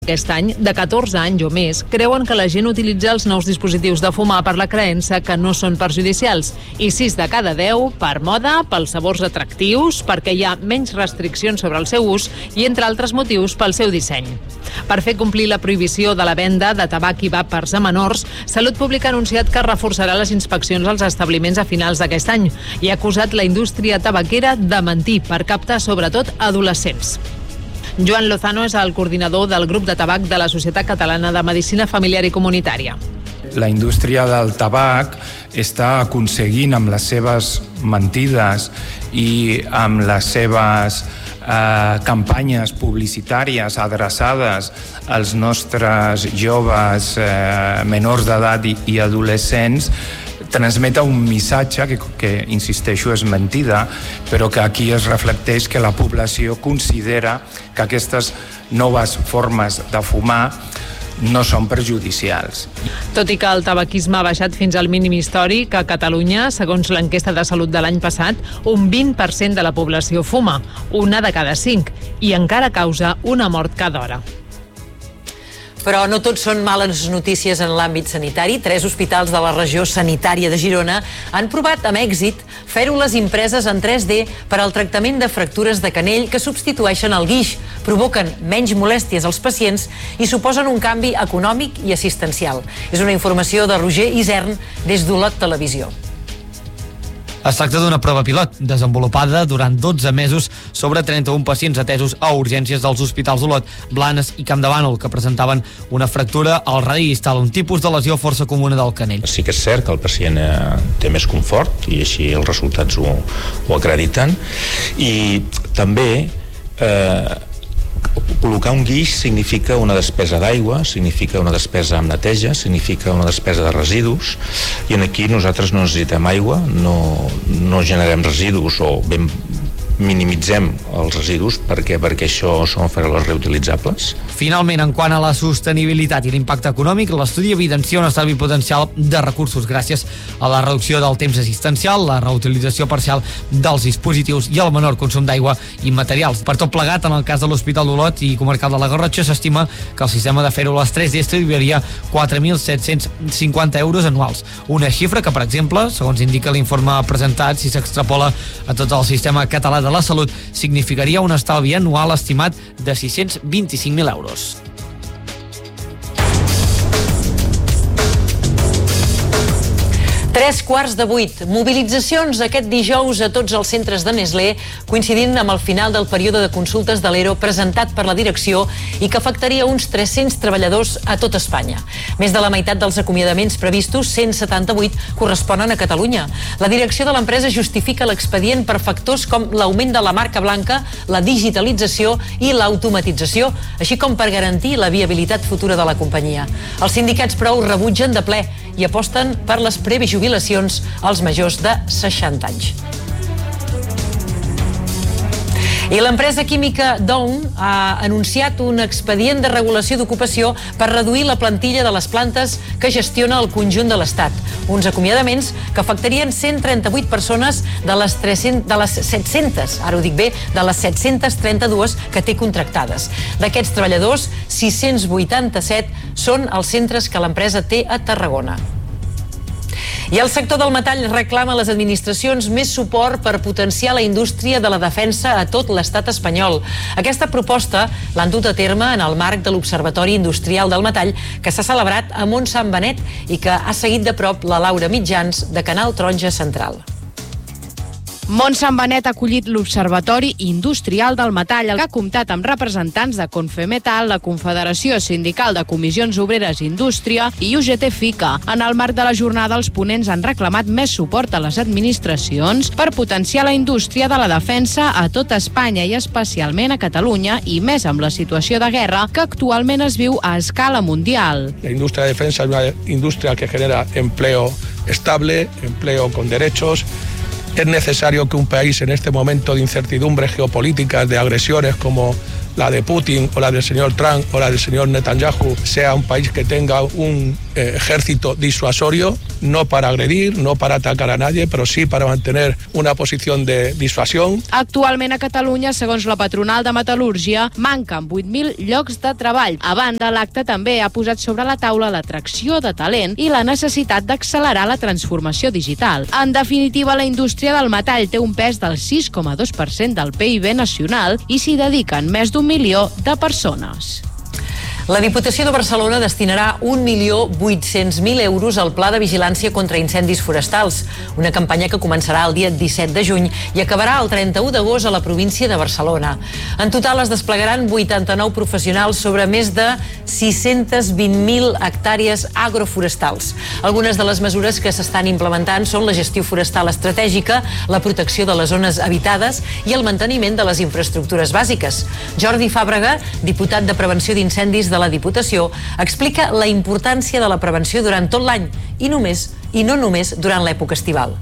Aquest any, de 14 anys o més, creuen que la gent utilitza els nous dispositius de fumar per la creença que no són perjudicials i 6 de cada 10 per moda, pels sabors atractius, perquè hi ha menys restriccions sobre el seu ús i, entre altres motius, pel seu disseny. Per fer complir la prohibició de la venda de tabac i vàpers a menors, Salut Pública ha anunciat que reforçarà les inspeccions als establiments a finals d'aquest any i ha acusat la indústria tabaquera de mentir per captar sobretot adolescents. Joan Lozano és el coordinador del grup de tabac de la Societat Catalana de Medicina Familiar i Comunitària. La indústria del tabac està aconseguint amb les seves mentides i amb les seves campanyes publicitàries adreçades als nostres joves menors d'edat i adolescents transmeta un missatge que insisteixo, és mentida, però que aquí es reflecteix que la població considera que aquestes noves formes de fumar no són perjudicials. Tot i que el tabaquisme ha baixat fins al mínim històric, a Catalunya, segons l'enquesta de salut de l'any passat, un 20% de la població fuma, 1 de cada 5, i encara causa una mort cada hora. Però no tot són males notícies en l'àmbit sanitari. 3 hospitals de la regió sanitària de Girona han provat amb èxit fèrules impreses en 3D per al tractament de fractures de canell que substitueixen el guix, provoquen menys molèsties als pacients i suposen un canvi econòmic i assistencial. És una informació de Roger Isern des d'Olot Televisió. Es tracta d'una prova pilot, desenvolupada durant 12 mesos sobre 31 pacients atesos a urgències dels hospitals d'Olot, Blanes i Campdevànol, que presentaven una fractura al radí distal, un tipus de lesió força comuna del canell. Sí que és cert que el pacient té més confort i així els resultats ho acrediten, i també col·locar un guix significa una despesa d'aigua, significa una despesa amb neteja, significa una despesa de residus, i aquí nosaltres no necessitem aigua, no generem residus o minimitzem els residus perquè això són fèrules reutilitzables. Finalment, en quant a la sostenibilitat i l'impacte econòmic, l'estudi evidencia un estalvi potencial de recursos gràcies a la reducció del temps assistencial, la reutilització parcial dels dispositius i el menor consum d'aigua i materials. Per tot plegat, en el cas de l'Hospital d'Olot i Comarcal de la Garrotxa, s'estima que el sistema de fèrules 3D estalviaria 4.750 euros anuals. Una xifra que, per exemple, segons indica l'informe presentat, si s'extrapola a tot el sistema català de la salut, significaria un estalvi anual estimat de 625.000 euros. Tres quarts de 8. Mobilitzacions aquest dijous a tots els centres de Nestlé, coincidint amb el final del període de consultes de l'ERO presentat per la direcció i que afectaria uns 300 treballadors a tot Espanya. Més de la meitat dels acomiadaments previstos, 178, corresponen a Catalunya. La direcció de l'empresa justifica l'expedient per factors com l'augment de la marca blanca, la digitalització i l'automatització, així com per garantir la viabilitat futura de la companyia. Els sindicats, però, ho rebutgen de ple i aposten per les prejubilacions als majors de 60 anys. I l'empresa química Dow ha anunciat un expedient de regulació d'ocupació per reduir la plantilla de les plantes que gestiona el conjunt de l'Estat. Uns acomiadaments que afectarien 138 persones de les 700, ara ho dic bé, de les 732 que té contractades. D'aquests treballadors, 687 són els centres que l'empresa té a Tarragona. I el sector del metall reclama a les administracions més suport per potenciar la indústria de la defensa a tot l'estat espanyol. Aquesta proposta l'han dut a terme en el marc de l'Observatori Industrial del Metall que s'ha celebrat a Montsant Benet i que ha seguit de prop la Laura Mitjans de Canal Taronja Central. Montsant Benet ha acollit l'Observatori Industrial del Metall, que ha comptat amb representants de Confemetal, la Confederació Sindical de Comissions Obreres Indústria i UGT-FICA. En el marc de la jornada, els ponents han reclamat més suport a les administracions per potenciar la indústria de la defensa a tot Espanya i especialment a Catalunya, i més amb la situació de guerra que actualment es viu a escala mundial. La indústria de defensa es una industria que genera empleo estable, empleo con derechos. Es necesario que un país en este momento de incertidumbres geopolíticas, de agresiones como la de Putin o la del señor Trump o la del señor Netanyahu sea un país que tenga un ejército disuasorio, no para agredir, no para atacar a nadie, però sí para mantener una posició de dissuasió. Actualment a Catalunya, segons la patronal de metal·lúrgia, manquen 8.000 llocs de treball. A banda, l'acte també ha posat sobre la taula l'atracció de talent i la necessitat d'accelerar la transformació digital. En definitiva, la indústria del metall té un pes del 6,2% del PIB nacional i s'hi dediquen més d'1 milió de persones. La Diputació de Barcelona destinarà 1.800.000 euros al Pla de Vigilància contra Incendis Forestals, una campanya que començarà el dia 17 de juny i acabarà el 31 d'agost a la província de Barcelona. En total es desplegaran 89 professionals sobre més de 620.000 hectàrees agroforestals. Algunes de les mesures que s'estan implementant són la gestió forestal estratègica, la protecció de les zones habitades i el manteniment de les infraestructures bàsiques. Jordi Fàbrega, diputat de Prevenció d'Incendis de la Diputació, explica la importància de la prevenció durant tot l'any i no només durant l'època estival.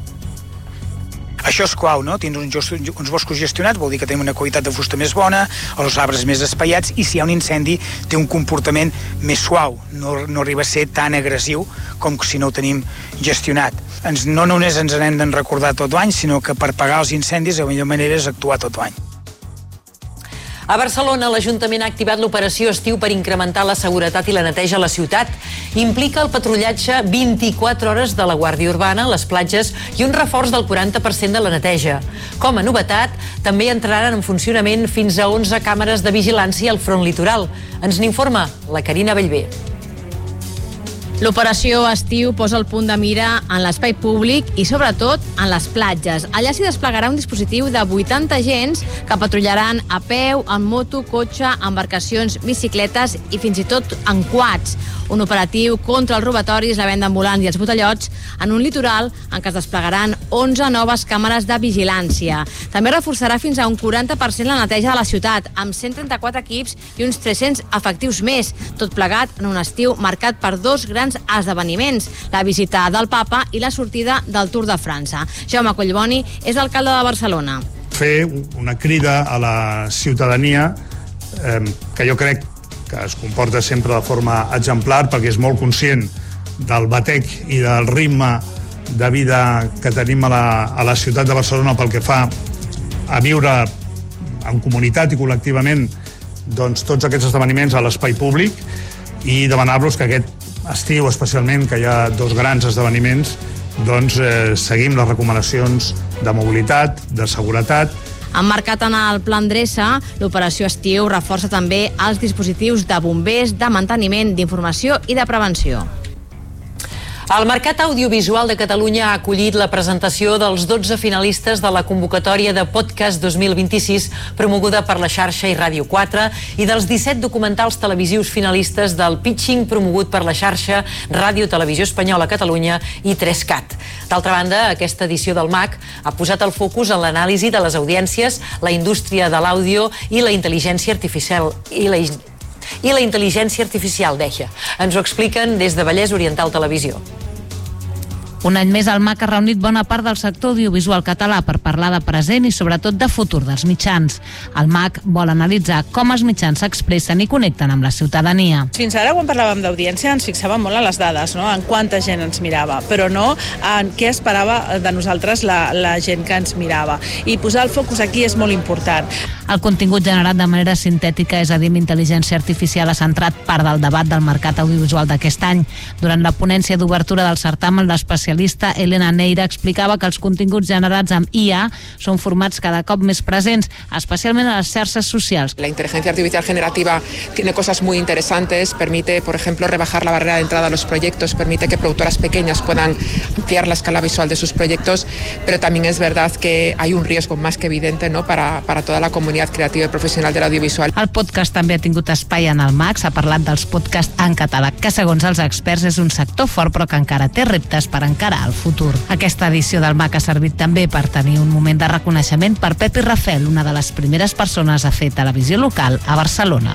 Això és clau, no? Tindre uns boscos gestionats vol dir que tenim una qualitat de fusta més bona, els arbres més espaiats, i si hi ha un incendi té un comportament més suau, no arriba a ser tan agressiu com si no ho tenim gestionat. No només ens n'hem de recordar tot l'any, sinó que per pagar els incendis la millor manera és actuar tot l'any. A Barcelona, l'Ajuntament ha activat l'operació estiu per incrementar la seguretat i la neteja a la ciutat. Implica el patrullatge 24 hores de la Guàrdia Urbana, les platges i un reforç del 40% de la neteja. Com a novetat, també entraran en funcionament fins a 11 càmeres de vigilància al front litoral. Ens n'informa la Carina Bellver. L'operació estiu posa el punt de mira en l'espai públic i, sobretot, en les platges. Allà s'hi desplegarà un dispositiu de 80 agents que patrullaran a peu, en moto, cotxe, embarcacions, bicicletes i fins i tot en quads. Un operatiu contra els robatoris, la venda ambulant i els botellots en un litoral en què es desplegaran 11 noves càmeres de vigilància. També reforçarà fins a un 40% la neteja de la ciutat, amb 134 equips i uns 300 efectius més, tot plegat en un estiu marcat per dos grans esdeveniments, la visita del Papa i la sortida del Tour de França. Jaume Collboni és alcalde de Barcelona. Fer una crida a la ciutadania que jo crec que es comporta sempre de forma exemplar perquè és molt conscient del batec i del ritme de vida que tenim a la ciutat de Barcelona pel que fa a viure en comunitat i col·lectivament doncs, tots aquests esdeveniments a l'espai públic i demanar-los que aquest estiu, especialment, que hi ha dos grans esdeveniments, doncs seguim les recomanacions de mobilitat, de seguretat. Emmarcat en el Pla Endreça, l'operació estiu reforça també els dispositius de bombers, de manteniment, d'informació i de prevenció. El Mercat Audiovisual de Catalunya ha acollit la presentació dels 12 finalistes de la convocatòria de Podcast 2026 promoguda per la xarxa i Ràdio 4 i dels 17 documentals televisius finalistes del Pitching promogut per la xarxa Ràdio Televisió Espanyola Catalunya i 3CAT. D'altra banda, aquesta edició del MAC ha posat el focus en l'anàlisi de les audiències, la indústria de l'àudio i la intel·ligència artificial deia. Ens ho expliquen des de Vallès Oriental Televisió. Un any més, el MAC ha reunit bona part del sector audiovisual català per parlar de present i sobretot de futur dels mitjans. El MAC vol analitzar com els mitjans s'expressen i connecten amb la ciutadania. Fins ara, quan parlàvem d'audiència, ens fixàvem molt en les dades, no? En quanta gent ens mirava, però no en què esperava de nosaltres la gent que ens mirava. I posar el focus aquí és molt important. El contingut generat de manera sintètica, és a dir, amb intel·ligència artificial, ha centrat part del debat del mercat audiovisual d'aquest any. Durant la ponència d'obertura del certamen, l'especialista Elena Neira explicava que els continguts generats amb IA són formats cada cop més presents, especialment a les xarxes socials. La inteligencia artificial generativa tiene cosas muy interesantes, permite, por ejemplo, rebajar la barrera de entrada a los proyectos, permite que productoras pequeñas puedan ampliar la escala visual de sus proyectos, pero también es verdad que hay un riesgo más que evidente, ¿no?, para toda la comunidad creativa i professional de l'audiovisual. El podcast també ha tingut espai en el MAC, s'ha parlat dels podcasts en català, que segons els experts és un sector fort però que encara té reptes per encarar el futur. Aquesta edició del MAC ha servit també per tenir un moment de reconeixement per Pepi Rafel, una de les primeres persones a fer televisió local a Barcelona.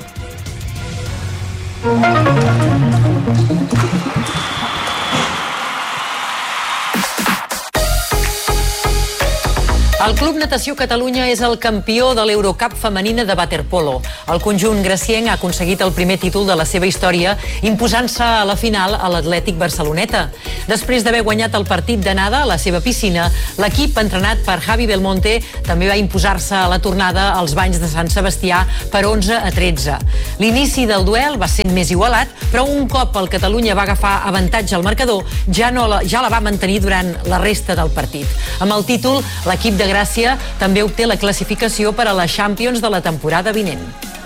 El Club Natació Catalunya és el campió de l'Eurocup femenina de waterpolo. El conjunt gracienc ha aconseguit el primer títol de la seva història, imposant-se a la final a l'Atlètic Barceloneta. Després d'haver guanyat el partit d'anada a la seva piscina, l'equip entrenat per Javi Belmonte també va imposar-se a la tornada als banys de Sant Sebastià per 11-13. L'inici del duel va ser més igualat, però un cop el Catalunya va agafar avantatge al marcador, ja la va mantenir durant la resta del partit. Amb el títol, l'equip de Gràcia també obté la classificació per a la Champions de la temporada vinent.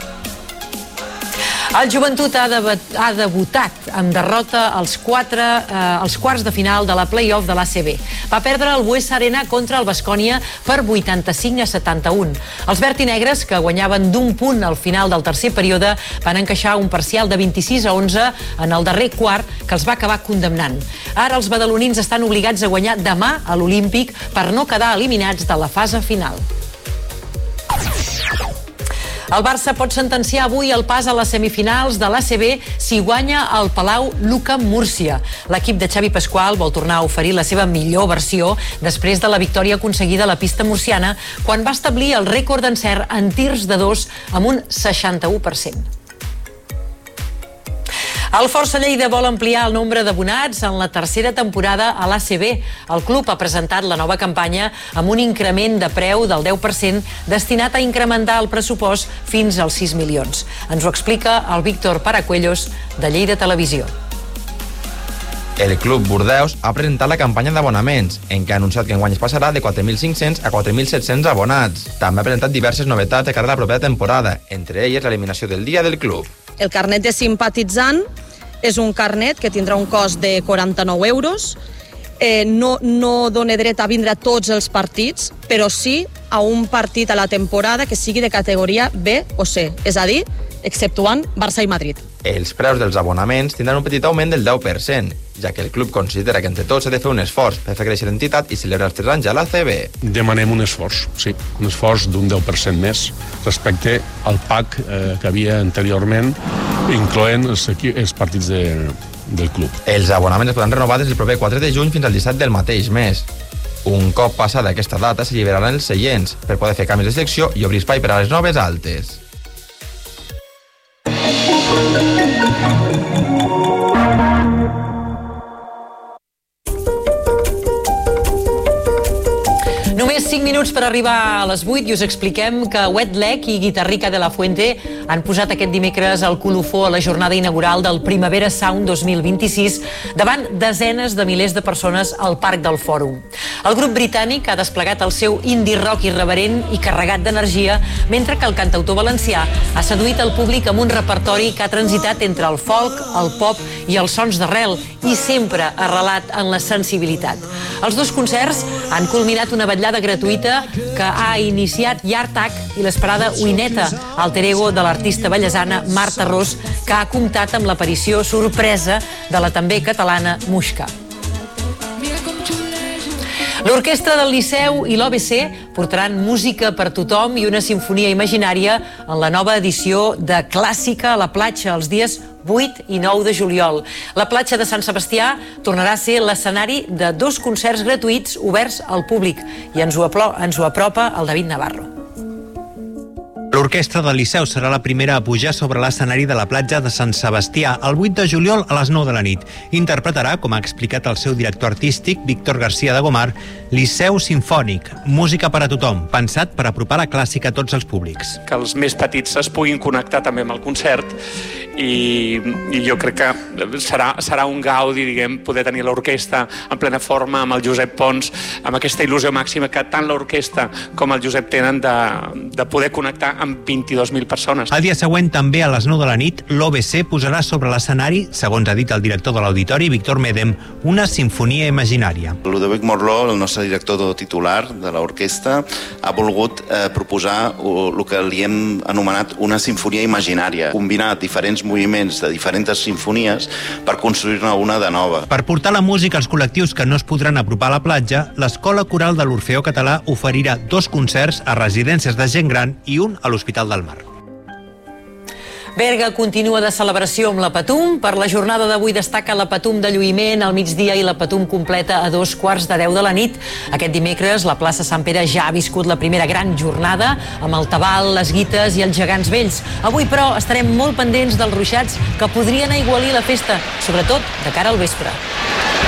El Joventut ha debutat amb derrota als quarts de final de la play-off de l'ACB. Va perdre el Buesa Arena contra el Baskonia per 85-71. Els vertinegres, que guanyaven d'un punt al final del tercer període, van encaixar un parcial de 26-11 en el darrer quart, que els va acabar condemnant. Ara els badalonins estan obligats a guanyar demà a l'Olímpic per no quedar eliminats de la fase final. El Barça pot sentenciar avui el pas a les semifinals de l'ACB si guanya el Palau Luca Múrcia. L'equip de Xavi Pasqual vol tornar a oferir la seva millor versió després de la victòria aconseguida a la pista murciana quan va establir el rècord d'encert en tirs de 2 amb un 61%. El Força Lleida vol ampliar el nombre d'abonats en la tercera temporada a l'ACB. El club ha presentat la nova campanya amb un increment de preu del 10% destinat a incrementar el pressupost fins als 6 milions. Ens ho explica el Víctor Paracuellos, de Lleida Televisió. El Club Bordeus ha presentat la campanya d'abonaments, en què ha anunciat que enguany es passarà de 4.500 a 4.700 abonats. També ha presentat diverses novetats de cara a la propera temporada, entre elles l'eliminació del dia del club. El carnet de simpatitzant és un carnet que tindrà un cost de 49 euros. No dona dret a vindre a tots els partits, però sí a un partit a la temporada que sigui de categoria B o C, és a dir, exceptuant Barça i Madrid. Els preus dels abonaments tindran un petit augment del 10%, ja que el club considera que entre tots s'ha de fer un esforç per fer créixer l'entitat i celebrar els 3 anys a l'ACB. Demanem un esforç, sí, un esforç d'un 10% més respecte al PAC que havia anteriorment, incloent els partits del club. Els abonaments es podran renovar des del proper 4 de juny fins al 17 del mateix mes. Un cop passada aquesta data s'alliberaran els seients per poder fer canvis de secció i obrir espai per a les noves altes. Només 5 minuts per arribar a les 8 i us expliquem que Wet Leg i Guitarrica de la Fuente han posat aquest dimecres el colofó a la jornada inaugural del Primavera Sound 2026 davant desenes de milers de persones al Parc del Fòrum. El grup britànic ha desplegat el seu indie rock irreverent i carregat d'energia, mentre que el cantautor valencià ha seduït el públic amb un repertori que ha transitat entre el folk, el pop i els sons d'arrel, i sempre arrelat en la sensibilitat. Els dos concerts han culminat una vetllada gratuïta que ha iniciat Yartak i l'esperada Uineta, alter ego de l'artista ballesana Marta Ros, que ha comptat amb l'aparició sorpresa de la també catalana Muixca. L'Orquestra del Liceu i l'OBC portaran música per tothom i una sinfonia imaginària en la nova edició de Clàssica a la platja els dies 8 i 9 de juliol. La platja de Sant Sebastià tornarà a ser l'escenari de 2 concerts gratuïts oberts al públic i ens ho apropa el David Navarro. L'Orquestra del Liceu serà la primera a pujar sobre l'escenari de la platja de Sant Sebastià el 8 de juliol a les 9 de la nit. Interpretarà, com ha explicat el seu director artístic, Víctor García de Gomar, Liceu Simfònic, música per a tothom, pensat per apropar la clàssica a tots els públics. Que els més petits es puguin connectar també amb el concert i jo crec que serà un gaudi, diguem, poder tenir l'orquestra en plena forma amb el Josep Pons, amb aquesta il·lusió màxima que tant l'orquestra com el Josep tenen de poder connectar amb 22.000 persones. El dia següent, també a les 9 de la nit, l'OBC posarà sobre l'escenari, segons ha dit el director de l'Auditori, Víctor Medem, una sinfonia imaginària. Ludovic Morló, el nostre director titular de l'orquestra, ha volgut proposar el que li hem anomenat una sinfonia imaginària, combinar diferents moviments de diferents sinfonies per construir-ne una de nova. Per portar la música als col·lectius que no es podran apropar a la platja, l'Escola Coral de l'Orfeó Català oferirà 2 concerts a residències de gent gran i un a l'Hospital del Mar. Berga continua de celebració amb la Patum. Per la jornada d'avui destaca la Patum de lluïment al migdia i la Patum completa a 2:15 de la nit. Aquest dimecres la plaça Sant Pere ja ha viscut la primera gran jornada amb el tabal, les guites i els gegants vells. Avui, però, estarem molt pendents dels ruixats que podrien aigualir la festa, sobretot de cara al vespre.